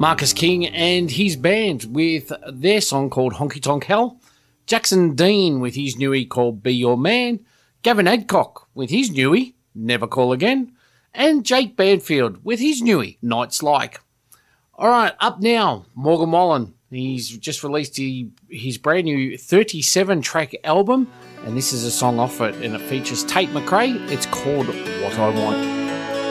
Marcus King and his band with their song called Honky Tonk Hell. Jackson Dean with his newie called Be Your Man. Gavin Adcock with his newie, Never Call Again. And Jake Banfield with his newie, Nights Like. All right, up now, Morgan Wallen. He's just released his brand new 37-track album, and this is a song off it, and it features Tate McRae. It's called What I Want.